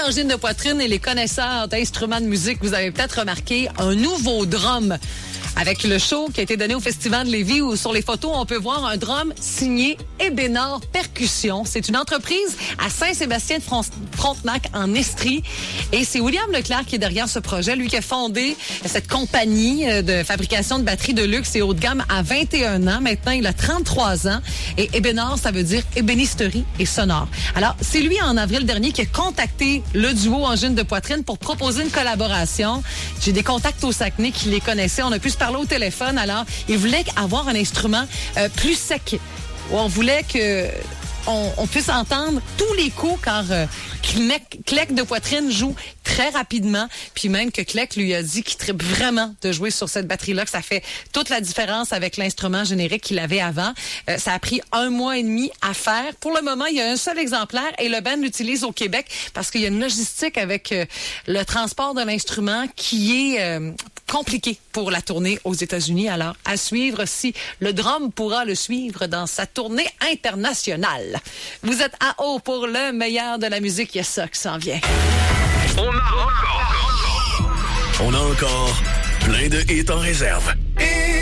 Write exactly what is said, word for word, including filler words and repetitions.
d'angine de poitrine et les connaisseurs d'instruments de musique, vous avez peut-être remarqué un nouveau drum. Avec le show qui a été donné au Festival de Lévis où sur les photos, on peut voir un drum signé Ebénor Percussion. C'est une entreprise à Saint-Sébastien-de-Frontenac en Estrie. Et c'est William Leclerc qui est derrière ce projet. Lui qui a fondé cette compagnie de fabrication de batteries de luxe et haut de gamme à vingt et un ans. Maintenant, il a trente-trois ans. Et Ebénor, ça veut dire ébénisterie et sonore. Alors, c'est lui en avril dernier qui a contacté le duo Angine de poitrine pour proposer une collaboration. J'ai des contacts au Saguenay qui les connaissaient. On a pu se parler au téléphone. Alors, il voulait avoir un instrument euh, plus sec. On voulait que on, on puisse entendre tous les coups car euh, Clec de poitrine joue très rapidement. Puis même que Clec lui a dit qu'il tripe vraiment de jouer sur cette batterie-là, que ça fait toute la différence avec l'instrument générique qu'il avait avant. Euh, ça a pris un mois et demi à faire. Pour le moment, il y a un seul exemplaire et le band l'utilise au Québec parce qu'il y a une logistique avec euh, le transport de l'instrument qui est euh, compliqué pour la tournée aux États-Unis. Alors, à suivre si le drum pourra le suivre dans sa tournée internationale. Vous êtes à haut pour le meilleur de la musique. Il y a ça qui s'en vient. On a encore, on a encore plein de hits en réserve.